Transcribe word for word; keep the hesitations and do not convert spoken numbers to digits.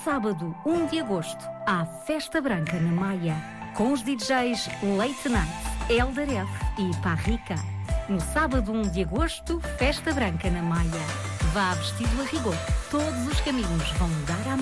sábado, um de agosto, há Festa Branca na Maia, com os D Js Late Night, Elder F e Parrica. No sábado, um de agosto, Festa Branca na Maia. Vá vestido a rigor. Todos os caminhos vão dar à